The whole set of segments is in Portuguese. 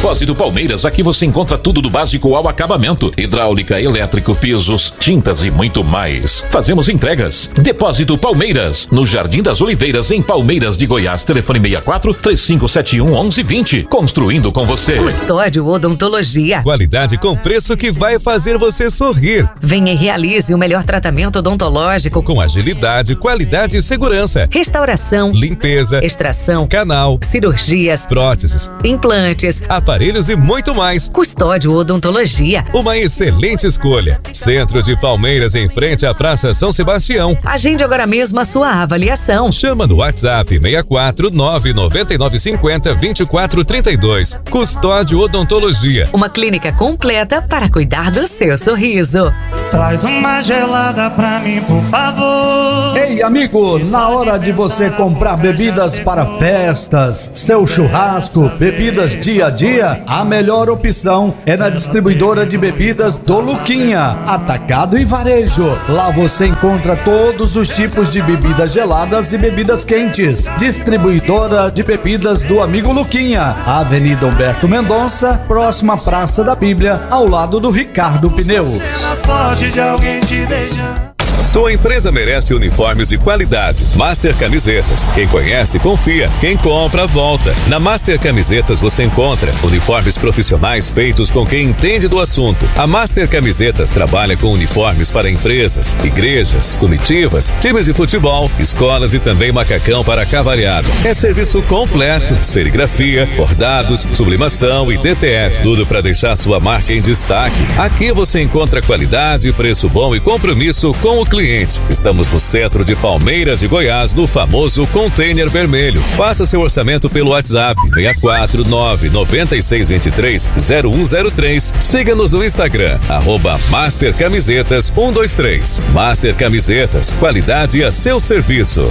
Depósito Palmeiras, aqui você encontra tudo do básico ao acabamento: hidráulica, elétrico, pisos, tintas e muito mais. Fazemos entregas. Depósito Palmeiras, no Jardim das Oliveiras, em Palmeiras de Goiás. Telefone 64-3571-1120. Construindo com você. Custódio Odontologia. Qualidade com preço que vai fazer você sorrir. Venha e realize o melhor tratamento odontológico com agilidade, qualidade e segurança. Restauração, limpeza, extração, canal, cirurgias, próteses, implantes, aparelhos e muito mais. Custódio Odontologia. Uma excelente escolha. Centro de Palmeiras, em frente à Praça São Sebastião. Agende agora mesmo a sua avaliação. Chama no WhatsApp 649-9950-2432. Custódio Odontologia. Uma clínica completa para cuidar do seu sorriso. Traz uma gelada pra mim, por favor. Ei, amigo, na hora de você comprar bebidas para festas, seu churrasco, bebidas dia a dia, a melhor opção é na distribuidora de bebidas do Luquinha, atacado e varejo. Lá você encontra todos os tipos de bebidas geladas e bebidas quentes. Distribuidora de bebidas do amigo Luquinha, Avenida Humberto Mendonça, próxima Praça da Bíblia, ao lado do Ricardo Pneus. Sua empresa merece uniformes de qualidade. Master Camisetas. Quem conhece, confia. Quem compra, volta. Na Master Camisetas você encontra uniformes profissionais feitos com quem entende do assunto. A Master Camisetas trabalha com uniformes para empresas, igrejas, comitivas, times de futebol, escolas e também macacão para cavalhada. É serviço completo, serigrafia, bordados, sublimação e DTF. Tudo para deixar sua marca em destaque. Aqui você encontra qualidade, preço bom e compromisso com o cliente. Estamos no centro de Palmeiras e Goiás, no famoso Container Vermelho. Faça seu orçamento pelo WhatsApp 649-9623-0103. Siga-nos no Instagram, @MasterCamisetas123. Master Camisetas, qualidade a seu serviço.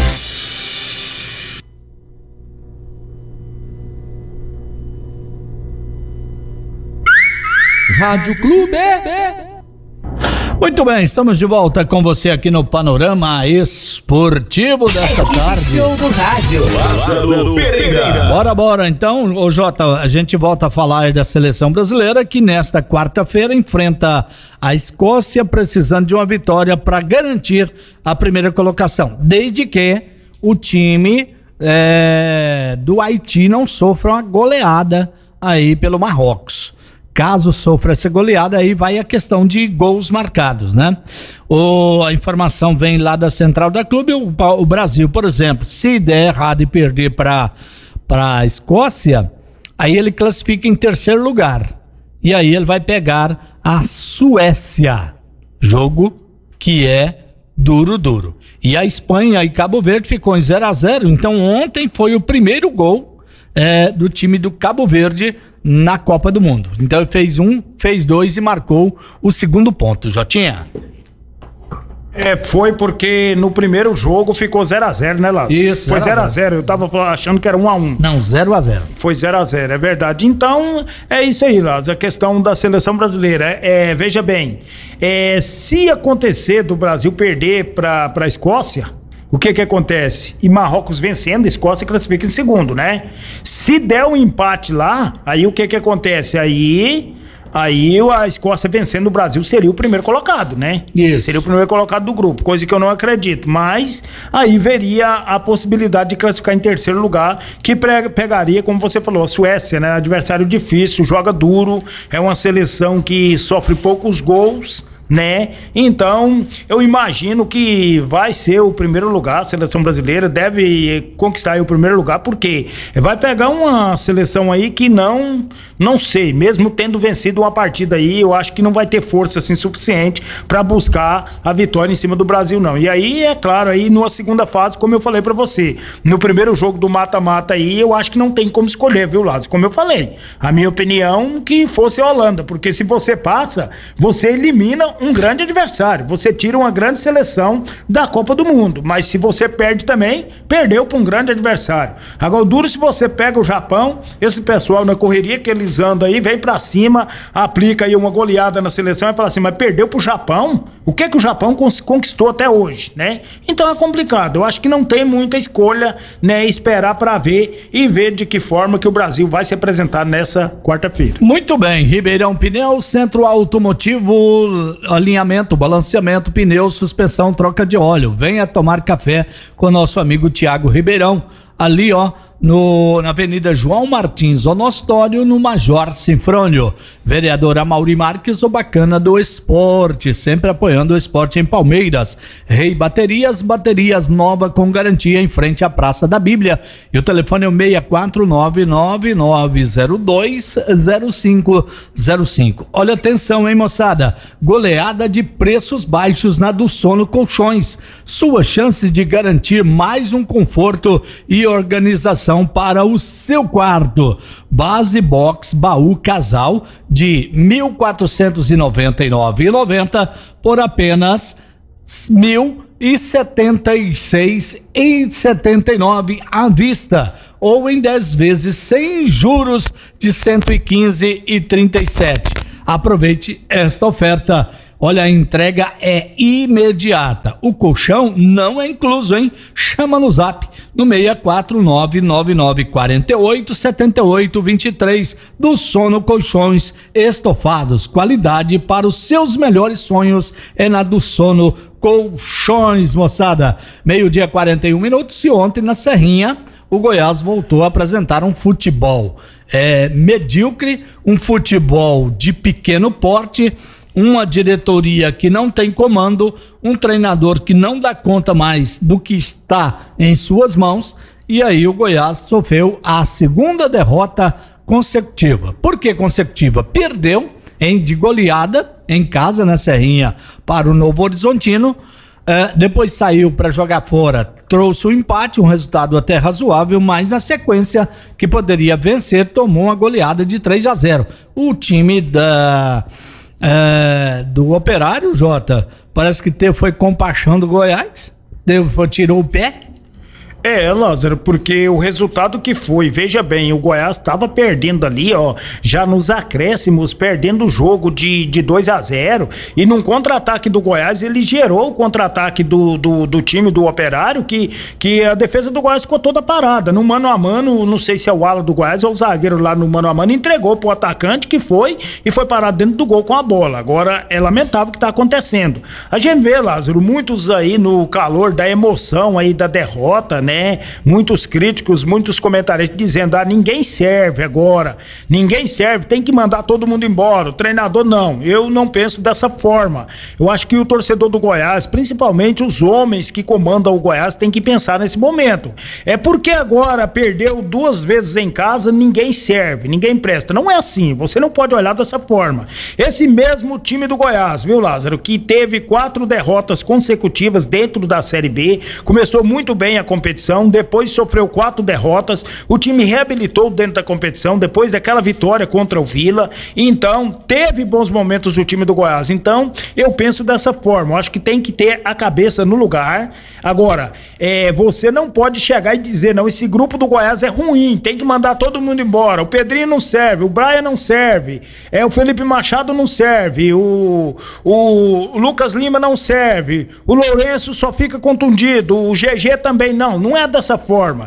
Rádio Clube. Muito bem, estamos de volta com você aqui no Panorama Esportivo desta tarde. Show do rádio. Lázaro Pereira. Bora. Então, ô Jota, a gente volta a falar da seleção brasileira que nesta quarta-feira enfrenta a Escócia, precisando de uma vitória para garantir a primeira colocação, desde que o time do Haiti não sofra uma goleada aí pelo Marrocos. Caso sofra essa goleada, aí vai a questão de gols marcados, né? A informação vem lá da central da clube. O Brasil, por exemplo, se der errado e perder para a Escócia, aí ele classifica em terceiro lugar. E aí ele vai pegar a Suécia. Jogo que é duro. E a Espanha e Cabo Verde ficou em 0-0. Então ontem foi o primeiro gol do time do Cabo Verde na Copa do Mundo. Então ele fez dois e marcou o segundo ponto. Jotinha? Foi porque no primeiro jogo ficou 0-0, né, Lázaro? Isso, foi 0-0. Eu tava achando que era 1-1. Não, 0-0. Foi 0-0, é verdade. Então, é isso aí, Lázaro. A questão da seleção brasileira. Veja bem, se acontecer do Brasil perder pra Escócia, o que acontece? E Marrocos vencendo, a Escócia classifica em segundo, né? Se der um empate lá, aí o que acontece? Aí a Escócia vencendo o Brasil seria o primeiro colocado, né? Isso. Seria o primeiro colocado do grupo, coisa que eu não acredito. Mas aí veria a possibilidade de classificar em terceiro lugar, que pegaria, como você falou, a Suécia, né? Adversário difícil, joga duro, é uma seleção que sofre poucos gols, né? Então, eu imagino que vai ser o primeiro lugar. A seleção brasileira deve conquistar aí o primeiro lugar, porque vai pegar uma seleção aí que não sei, mesmo tendo vencido uma partida aí, eu acho que não vai ter força assim suficiente para buscar a vitória em cima do Brasil, não. E aí, é claro, aí numa segunda fase, como eu falei para você, no primeiro jogo do mata-mata aí, eu acho que não tem como escolher, viu, Lázaro? Como eu falei, a minha opinião que fosse a Holanda, porque se você passa, você elimina um grande adversário, você tira uma grande seleção da Copa do Mundo, mas se você perde também, perdeu para um grande adversário. Agora, o duro se você pega o Japão, esse pessoal na correria que eles andam aí, vem pra cima, aplica aí uma goleada na seleção e fala assim, mas perdeu pro Japão? O que o Japão conquistou até hoje, né? Então é complicado, eu acho que não tem muita escolha, né, esperar pra ver e ver de que forma que o Brasil vai se apresentar nessa quarta-feira. Muito bem, Ribeirão Pneu, Centro Automotivo, alinhamento, balanceamento, pneu, suspensão, troca de óleo. Venha tomar café com o nosso amigo Tiago Ribeirão, ali ó, na Avenida João Martins Onostório, no Major Sinfrônio. Vereador Amaury Marques, o bacana do esporte, sempre apoiando o esporte em Palmeiras. Rei Baterias, baterias nova com garantia em frente à Praça da Bíblia. E o telefone é o 64999020505. Olha, atenção, hein, moçada? Goleada de preços baixos na do Sono Colchões. Sua chance de garantir mais um conforto e organização para o seu quarto. Base box baú casal de R$ 1.499,90 por apenas R$ 1.076,79 à vista, ou em 10 vezes sem juros de R$ 115,37. Aproveite esta oferta. Olha, a entrega é imediata. O colchão não é incluso, hein? Chama no zap no 64999487823 do Sono Colchões Estofados. Qualidade para os seus melhores sonhos é na do Sono Colchões, moçada. 12:41. E ontem na Serrinha o Goiás voltou a apresentar um futebol medíocre, um futebol de pequeno porte, uma diretoria que não tem comando, um treinador que não dá conta mais do que está em suas mãos, e aí o Goiás sofreu a segunda derrota consecutiva. Por que consecutiva? Perdeu de goleada em casa na Serrinha para o Novo Horizontino, depois saiu para jogar fora, trouxe um empate, um resultado até razoável, mas na sequência que poderia vencer, tomou uma goleada de 3-0. O time do Operário, Jota, parece que foi compaixão do Goiás, tirou o pé. Lázaro, porque o resultado que foi, veja bem, o Goiás estava perdendo ali, ó, já nos acréscimos, perdendo o jogo de 2-0, e num contra-ataque do Goiás, ele gerou o contra-ataque do time do Operário, que a defesa do Goiás ficou toda parada, no mano a mano, não sei se é o ala do Goiás ou o zagueiro lá no mano a mano, entregou pro atacante que foi parado dentro do gol com a bola. Agora, é lamentável o que tá acontecendo. A gente vê, Lázaro, muitos aí no calor da emoção aí da derrota, né? Muitos críticos, muitos comentaristas dizendo, ninguém serve agora, ninguém serve, tem que mandar todo mundo embora, o treinador não. Eu não penso dessa forma. Eu acho que o torcedor do Goiás, principalmente os homens que comandam o Goiás, tem que pensar nesse momento. É porque agora perdeu 2 vezes em casa, ninguém serve, ninguém presta. Não é assim, você não pode olhar dessa forma. Esse mesmo time do Goiás, viu, Lázaro, que teve 4 derrotas consecutivas dentro da Série B, começou muito bem a competição, depois sofreu 4 derrotas, o time reabilitou dentro da competição, depois daquela vitória contra o Vila, então teve bons momentos o time do Goiás. Então eu penso dessa forma, eu acho que tem que ter a cabeça no lugar. Agora, você não pode chegar e dizer, não, esse grupo do Goiás é ruim, tem que mandar todo mundo embora, o Pedrinho não serve, o Brian não serve, o Felipe Machado não serve, o Lucas Lima não serve, o Lourenço só fica contundido, o GG também não é dessa forma.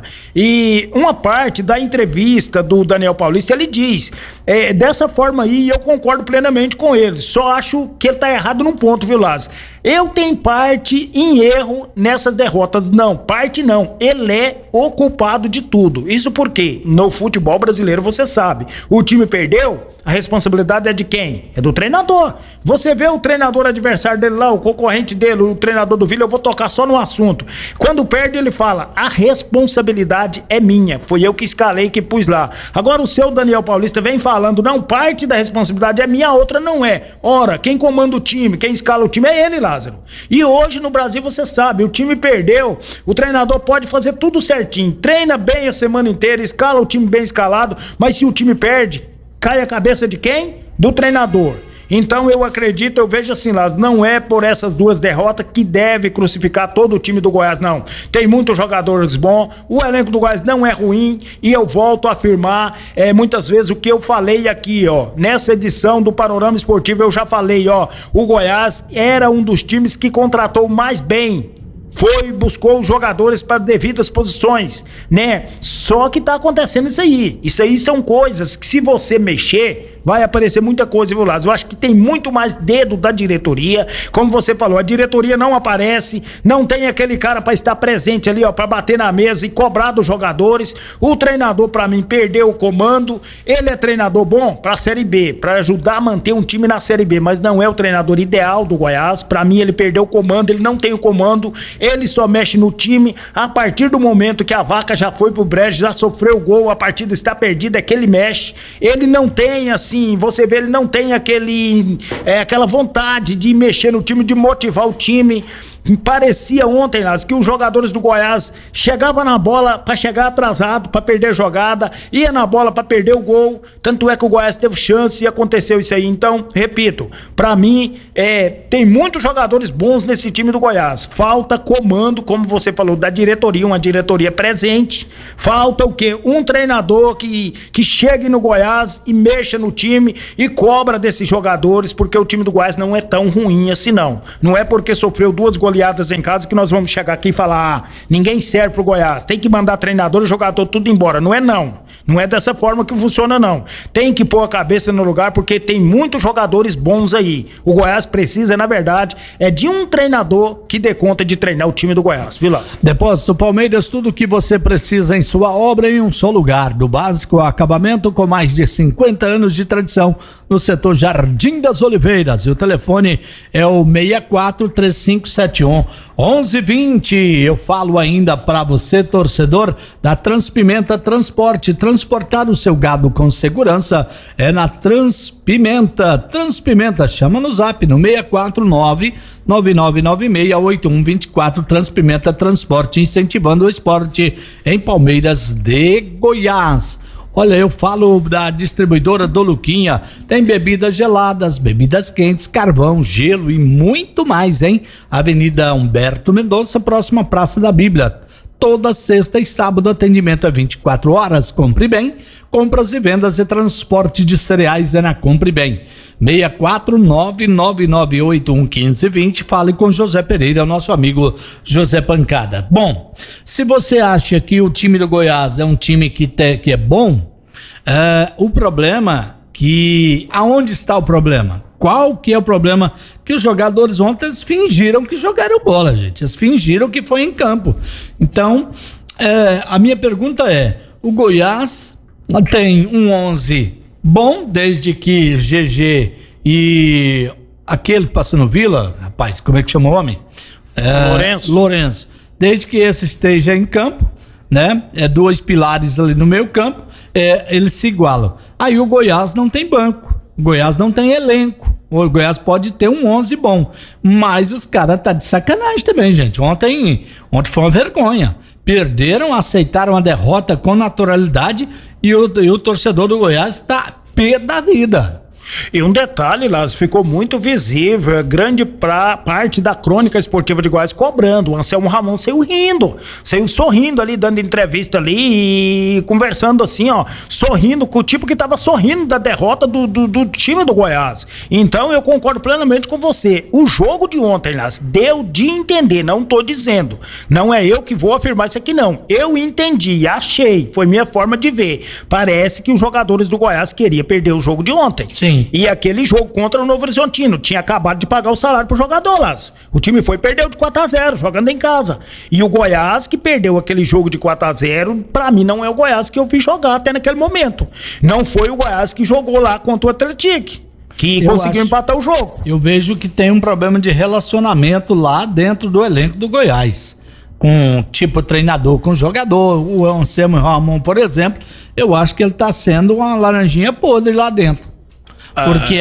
E uma parte da entrevista do Daniel Paulista, ele diz, dessa forma aí, eu concordo plenamente com ele, só acho que ele tá errado num ponto, viu, Lázaro? Eu tenho parte em erro nessas derrotas. Não, parte não. Ele é o culpado de tudo. Isso porque no futebol brasileiro, você sabe, o time perdeu, a responsabilidade é de quem? É do treinador. Você vê o treinador adversário dele lá, o concorrente dele, o treinador do Vila, eu vou tocar só no assunto. Quando perde, ele fala, a responsabilidade é minha, foi eu que escalei, que pus lá. Agora o seu Daniel Paulista vem falando, não, parte da responsabilidade é minha, a outra não é. Ora, quem comanda o time, quem escala o time é ele, Lázaro. E hoje no Brasil, você sabe, o time perdeu, o treinador pode fazer tudo certinho, treina bem a semana inteira, escala o time bem escalado, mas se o time perde, cai a cabeça de quem? Do treinador. Então eu acredito, eu vejo assim lá, não é por essas duas derrotas que deve crucificar todo o time do Goiás, não. Tem muitos jogadores bons, o elenco do Goiás não é ruim, e eu volto a afirmar muitas vezes o que eu falei aqui, ó, nessa edição do Panorama Esportivo eu já falei, ó, o Goiás era um dos times que contratou mais bem. Buscou os jogadores para devidas posições, né? Só que tá acontecendo isso aí. Isso aí são coisas que, se você mexer, vai aparecer muita coisa, viu, Lázaro? Eu acho que tem muito mais dedo da diretoria. Como você falou, a diretoria não aparece, não tem aquele cara para estar presente ali, ó, para bater na mesa e cobrar dos jogadores. O treinador, para mim, perdeu o comando. Ele é treinador bom para a Série B, para ajudar a manter um time na Série B, mas não é o treinador ideal do Goiás. Para mim, ele perdeu o comando, ele não tem o comando. Ele só mexe no time a partir do momento que a vaca já foi pro brejo, já sofreu o gol, a partida está perdida, é que ele mexe. Ele não tem, assim, você vê, ele não tem aquela vontade de mexer no time, de motivar o time. Parecia ontem, Lázaro, que os jogadores do Goiás chegavam na bola para chegar atrasado, para perder jogada, ia na bola para perder o gol. Tanto é que o Goiás teve chance e aconteceu isso aí. Então, repito, para mim, tem muitos jogadores bons nesse time do Goiás. Falta comando, como você falou, da diretoria, uma diretoria presente. Falta o quê? Um treinador que chegue no Goiás e mexa no time e cobra desses jogadores, porque o time do Goiás não é tão ruim assim, não. Não é porque sofreu 2 goleadas em casa que nós vamos chegar aqui e falar, ninguém serve pro Goiás, tem que mandar treinador e jogador tudo embora. Não é não é dessa forma que funciona, não. Tem que pôr a cabeça no lugar, porque tem muitos jogadores bons aí. O Goiás precisa, na verdade, de um treinador que dê conta de treinar o time do Goiás. Vilas. Depósito Palmeiras, tudo o que você precisa em sua obra em um só lugar, do básico ao acabamento, com mais de 50 anos de tradição no setor Jardim das Oliveiras. E o telefone é o 64-3571-1120. Eu falo ainda para você, torcedor da Transpimenta Transporte. Transportar o seu gado com segurança é na Transpimenta. Transpimenta, chama no zap no 649-9996-8124. Transpimenta Transporte, incentivando o esporte em Palmeiras de Goiás. Olha, eu falo da distribuidora do Luquinha, tem bebidas geladas, bebidas quentes, carvão, gelo e muito mais, hein? Avenida Humberto Mendonça, próxima à Praça da Bíblia. Toda sexta e sábado, atendimento é 24 horas. Compre Bem, compras e vendas e transporte de cereais é na Compre Bem. 64999811520. Fale com José Pereira, nosso amigo José Pancada. Bom, se você acha que o time do Goiás é um time que é bom, o problema aonde está o problema? Qual que é o problema? Que os jogadores ontem eles fingiram que jogaram bola, gente. Eles fingiram que foi em campo. Então, a minha pergunta é, o Goiás tem um 11 bom, desde que GG e aquele que passou no Vila, rapaz, como é que chama o homem? Lourenço. Desde que esse esteja em campo, né? 2 pilares ali no meio campo, eles se igualam. Aí o Goiás não tem banco. O Goiás não tem elenco. O Goiás pode ter um 11 bom, mas os caras tá de sacanagem também, gente. Ontem foi uma vergonha. Perderam, aceitaram a derrota com naturalidade e o torcedor do Goiás tá pé da vida. E um detalhe, Lázaro, ficou muito visível, grande parte da crônica esportiva de Goiás cobrando. O Anselmo Ramon saiu sorrindo ali, dando entrevista ali e conversando assim, ó, sorrindo com o tipo que tava sorrindo da derrota do time do Goiás. Então eu concordo plenamente com você. O jogo de ontem, Lázaro, deu de entender, não tô dizendo, não é eu que vou afirmar isso aqui não. Eu entendi, achei, foi minha forma de ver. Parece que os jogadores do Goiás queriam perder o jogo de ontem. Sim. E aquele jogo contra o Novo Horizontino tinha acabado de pagar o salário pro jogador, Lázaro. O time perdeu de 4-0, jogando em casa. E o Goiás que perdeu aquele jogo de 4-0, pra mim não é o Goiás que eu vi jogar até naquele momento. Não foi o Goiás que jogou lá contra o Atlético, que conseguiu empatar o jogo. Eu vejo que tem um problema de relacionamento lá dentro do elenco do Goiás. Com tipo treinador, com jogador. O Anselmo Ramon, por exemplo, eu acho que ele tá sendo uma laranjinha podre lá dentro. Porque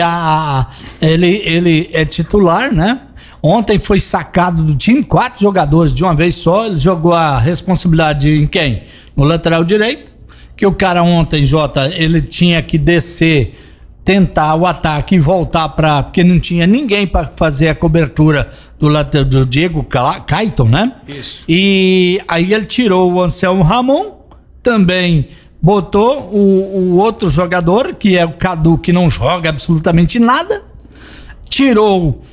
ele é titular, né? Ontem foi sacado do time, 4 jogadores de uma vez só. Ele jogou a responsabilidade em quem? No lateral direito. Que o cara ontem, Jota, ele tinha que descer tentar o ataque e voltar porque não tinha ninguém para fazer a cobertura do Diego Clayton, né? Isso. E aí ele tirou o Anselmo Ramon, também botou o outro jogador, que é o Cadu, que não joga absolutamente nada, tirou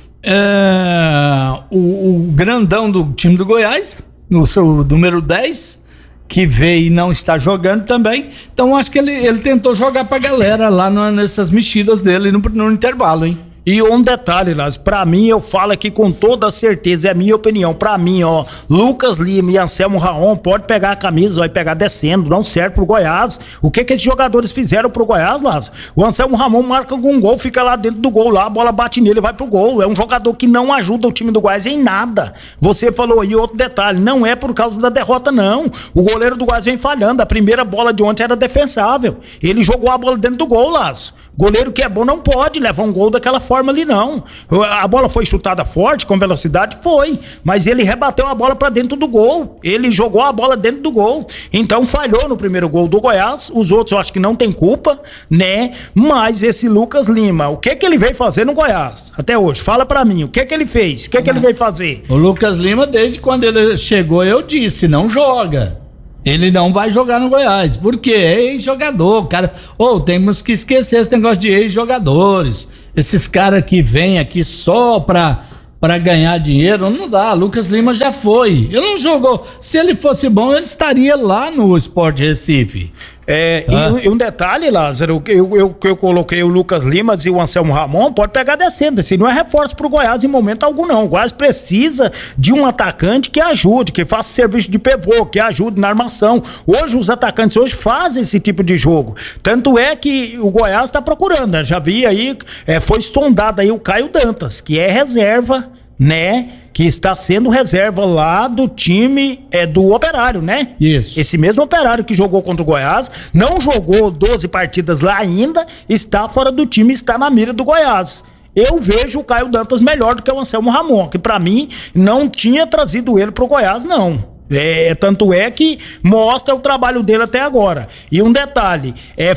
o grandão do time do Goiás, no seu número 10, que veio e não está jogando também. Então acho que ele tentou jogar pra galera lá nessas mexidas dele no intervalo, hein? E um detalhe, Lázaro, pra mim, eu falo aqui com toda certeza, é a minha opinião, pra mim, ó, Lucas Lima e Anselmo Ramon pode pegar a camisa, vai pegar descendo, não serve pro Goiás. O que esses jogadores fizeram pro Goiás, Lázaro? O Anselmo Ramon marca um gol, fica lá dentro do gol, lá a bola bate nele, vai pro gol. É um jogador que não ajuda o time do Goiás em nada. Você falou aí outro detalhe, não é por causa da derrota, não. O goleiro do Goiás vem falhando, a primeira bola de ontem era defensável. Ele jogou a bola dentro do gol, Lázaro. Goleiro que é bom não pode levar um gol daquela forma ali, não. A bola foi chutada forte, com velocidade, foi. Mas ele rebateu a bola pra dentro do gol. Ele jogou a bola dentro do gol. Então falhou no primeiro gol do Goiás. Os outros eu acho que não tem culpa, né? Mas esse Lucas Lima, o que ele veio fazer no Goiás até hoje? Fala pra mim, o que ele fez? O que ele veio fazer? O Lucas Lima, desde quando ele chegou, eu disse, não joga. Ele não vai jogar no Goiás. Por quê? É ex-jogador, cara. Temos que esquecer esse negócio de ex-jogadores. Esses caras que vêm aqui só pra ganhar dinheiro, não dá. Lucas Lima já foi. Ele não jogou. Se ele fosse bom, ele estaria lá no Sport Recife. E um detalhe, Lázaro, eu coloquei o Lucas Lima e o Anselmo Ramon, pode pegar descendo. Esse não é reforço pro Goiás em momento algum, não. O Goiás precisa de um atacante que ajude, que faça serviço de pivô, que ajude na armação. Hoje, os atacantes hoje fazem esse tipo de jogo. Tanto é que o Goiás está procurando, né? Já vi aí, foi sondado aí o Caio Dantas, que é reserva, né? Que está sendo reserva lá do time do Operário, né? Isso. Esse mesmo Operário que jogou contra o Goiás, não jogou 12 partidas lá ainda, está fora do time, está na mira do Goiás. Eu vejo o Caio Dantas melhor do que o Anselmo Ramon, que pra mim não tinha trazido ele pro Goiás, não. Tanto é que mostra o trabalho dele até agora. E um detalhe,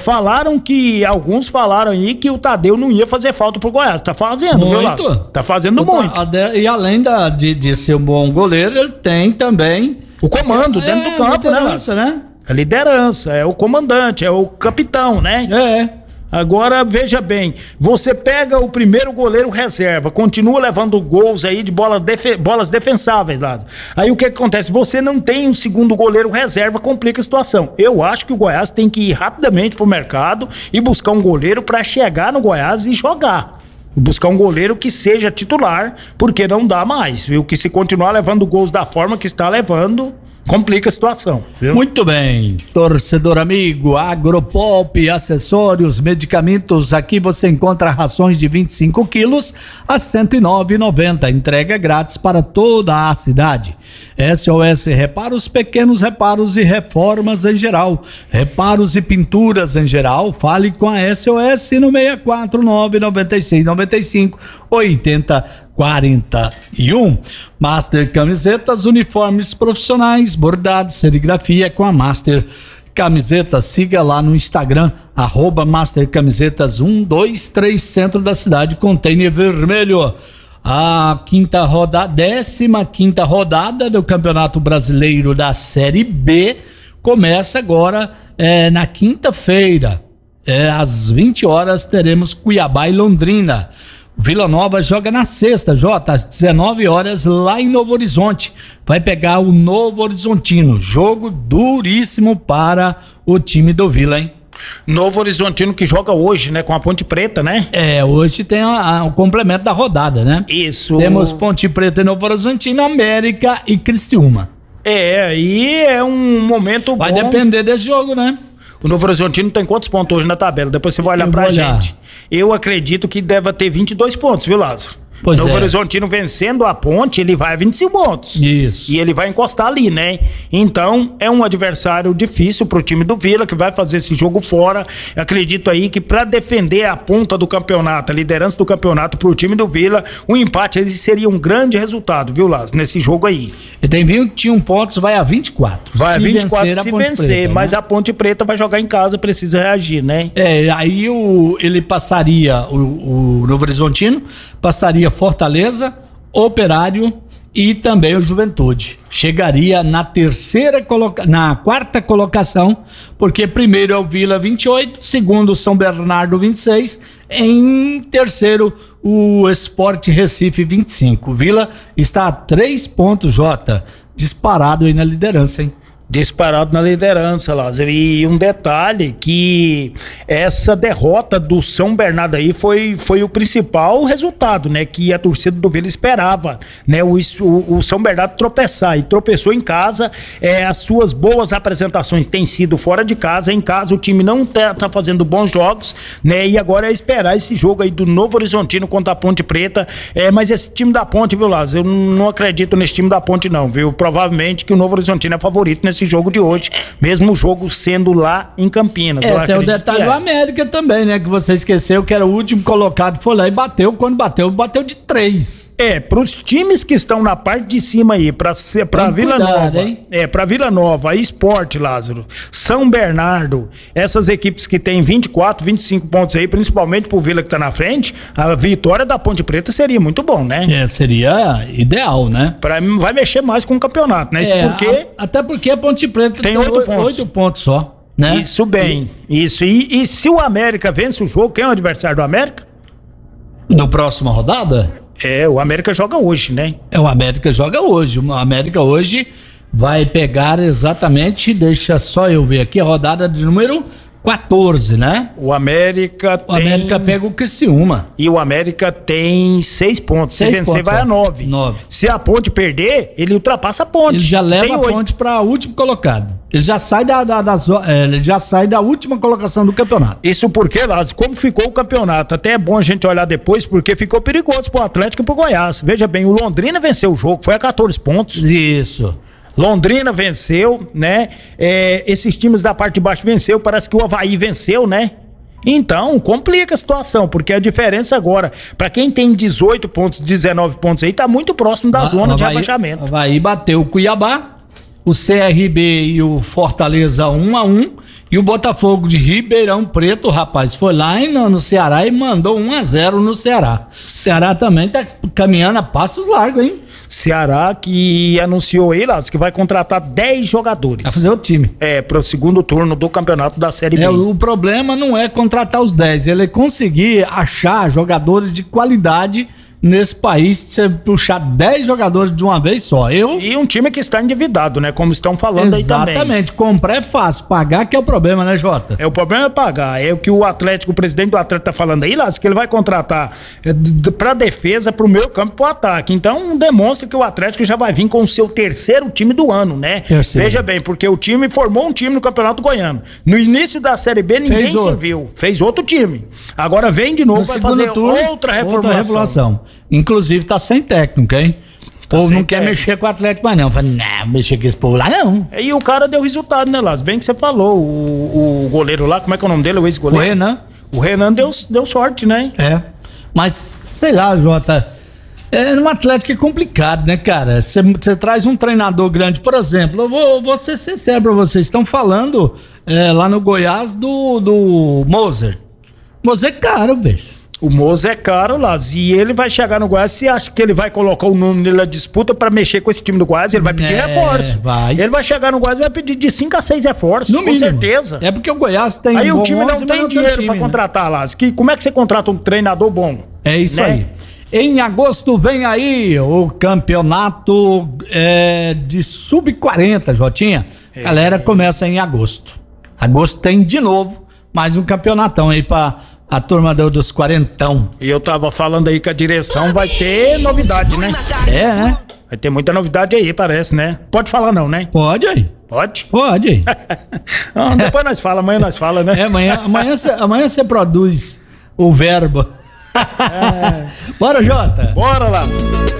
alguns falaram aí que o Tadeu não ia fazer falta pro Goiás. Tá fazendo, muito. Viu, Lázaro? Tá fazendo muito. E além de ser um bom goleiro, ele tem também o comando dentro do campo, né? A liderança, é o comandante, é o capitão, né? Agora, veja bem, você pega o primeiro goleiro reserva, continua levando gols aí de bolas defensáveis, Lázaro. Aí o que acontece? Você não tem um segundo goleiro reserva, complica a situação. Eu acho que o Goiás tem que ir rapidamente pro mercado e buscar um goleiro para chegar no Goiás e jogar. Buscar um goleiro que seja titular, porque não dá mais, viu? Que se continuar levando gols da forma que está levando, complica a situação, viu? Muito bem, torcedor amigo, Agropop, acessórios, medicamentos, aqui você encontra rações de 25 quilos a R$ 109,90, entrega grátis para toda a cidade. SOS Reparos, pequenos reparos e reformas em geral, reparos e pinturas em geral, fale com a SOS no 649-9695-8041. Master Camisetas, uniformes profissionais, bordados, serigrafia com a Master Camisetas. Siga lá no Instagram, @Master Camisetas 123, centro da cidade, container vermelho. A 15ª rodada do Campeonato Brasileiro da Série B começa agora na quinta-feira. Às 20 horas teremos Cuiabá e Londrina. Vila Nova joga na sexta, às 19 horas, lá em Novo Horizonte. Vai pegar o Novo Horizontino. Jogo duríssimo para o time do Vila, hein? Novo Horizontino que joga hoje, né? Com a Ponte Preta, né? Hoje tem o complemento da rodada, né? Isso. Temos Ponte Preta e Novo Horizontino, América e Criciúma. E é um momento Vai bom. depender desse jogo, né? O Novo Horizontino tem quantos pontos hoje na tabela? Depois você vai olhar pra gente. Eu acredito que deve ter 22 pontos, viu, Lázaro? Pois Novo é. Horizontino vencendo a Ponte, ele vai a 25 pontos. Isso. E ele vai encostar ali, né? Então, é um adversário difícil pro time do Vila, que vai fazer esse jogo fora. Eu acredito aí que pra defender a ponta do campeonato, a liderança do campeonato pro time do Vila, o empate aí seria um grande resultado, viu, Lázaro? Nesse jogo aí. Ele tem 21 pontos, vai a 24. Vai a 24 se Ponte vencer, Preta, mas né? a Ponte Preta vai jogar em casa, precisa reagir, né? Aí ele passaria, o Novo Horizontino, passaria Fortaleza, Operário e também o Juventude. Chegaria na quarta colocação, porque primeiro é o Vila 28, segundo o São Bernardo 26, em terceiro o Sport Recife 25. O Vila está a 3 pontos, Jota, disparado aí na liderança, hein? Disparado na liderança, Lázaro. E um detalhe que essa derrota do São Bernardo aí foi o principal resultado, né? Que a torcida do Vila esperava, né? O São Bernardo tropeçar e tropeçou em casa. As suas boas apresentações têm sido fora de casa. Em casa o time não tá fazendo bons jogos, né? E agora é esperar esse jogo aí do Novo Horizontino contra a Ponte Preta. Mas esse time da Ponte, viu, Lázaro? Eu não acredito nesse time da Ponte não, viu? Provavelmente que o Novo Horizontino é favorito nesse jogo de hoje, mesmo o jogo sendo lá em Campinas. Tem o detalhe do América também, né? Que você esqueceu que era o último colocado, foi lá e bateu. Quando bateu de 3. Pros times que estão na parte de cima aí, pra Vila Nova, pra Vila Nova, Sport, Lázaro, São Bernardo, essas equipes que tem 24, 25 pontos aí, principalmente pro Vila que tá na frente, a vitória da Ponte Preta seria muito bom, né? Seria ideal, né? Vai mexer mais com o campeonato, né? Até porque a Ponte Preta tem 8 pontos só, né? Isso bem, isso. E se o América vence o jogo, quem é o adversário do América? No próxima rodada? O América joga hoje, né? O América joga hoje. O América hoje vai pegar exatamente, deixa só eu ver aqui, a rodada de número 14, né? O América pega o Criciúma. E o América tem 6 pontos. Se vencer, vai a 9. Se a Ponte perder, ele ultrapassa a Ponte. Ele já leva a Ponte para último colocado. Ele já sai da última colocação do campeonato. Isso porque, Lázaro, como ficou o campeonato, até é bom a gente olhar depois, porque ficou perigoso pro Atlético e pro Goiás. Veja bem, o Londrina venceu o jogo, foi a 14 pontos. Isso. Londrina venceu, né? Esses times da parte de baixo venceu, parece que o Avaí venceu, né? Então, complica a situação, porque a diferença agora, pra quem tem 18 pontos, 19 pontos aí, tá muito próximo da zona de rebaixamento. O Avaí bateu o Cuiabá, o CRB e o Fortaleza 1-1, e o Botafogo de Ribeirão Preto, rapaz, foi lá no Ceará e mandou 1-0 no Ceará. O Ceará também tá caminhando a passos largos, hein? Ceará que anunciou aí, Lázaro, que vai contratar 10 jogadores. Vai fazer o time. Pro segundo turno do campeonato da Série B. O problema não é contratar os 10, ele é conseguir achar jogadores de qualidade nesse país, você puxar 10 jogadores de uma vez só. E um time que está endividado, né? Como estão falando aí também. Exatamente. Comprar é fácil, pagar que é o problema, né, Jota? O problema é pagar. É o que o presidente do Atlético tá falando aí, Lázaro, que ele vai contratar pra defesa, pro meio campo e pro ataque. Então, demonstra que o Atlético já vai vir com o seu terceiro time do ano, né? Veja bem, porque o time formou um time no Campeonato Goiano. No início da Série B, ninguém se viu. Fez outro time. Agora vem de novo, vai fazer outra reformulação. Inclusive tá sem técnico, hein? O povo não quer mexer com o Atlético mais não. Fala, não, mexer com esse povo lá não. E o cara deu resultado, né, Lázaro? Bem que você falou, o goleiro lá, como é que é o nome dele, o ex-goleiro? O Renan. O Renan deu sorte, né? Mas, sei lá, Jota, no Atlético é complicado, né, cara? Você traz um treinador grande, por exemplo, eu vou ser sincero pra vocês, estão falando lá no Goiás do Moser. Moser é caro, bicho. O Moza é caro, Lázaro, e ele vai chegar no Goiás. Você acha que ele vai colocar o nome dele na disputa pra mexer com esse time do Goiás? Ele vai pedir reforço. Ele vai chegar no Goiás e vai pedir de 5 a 6 reforços, no mínimo. Certeza. É porque o Goiás tem aí o time não tem dinheiro pra contratar, Lázaro. Como é que você contrata um treinador bom? É isso aí. Em agosto vem aí o campeonato de sub-40, Jotinha. Galera, começa em agosto. Agosto tem de novo mais um campeonatão aí pra a turma dos quarentão. E eu tava falando aí que a direção vai ter novidade, né? Né? Vai ter muita novidade aí, parece, né? Pode falar não, né? Pode aí. Pode? Pode aí. Depois nós fala, amanhã nós fala, né? Amanhã você produz o verbo. Bora, Jota. Bora lá.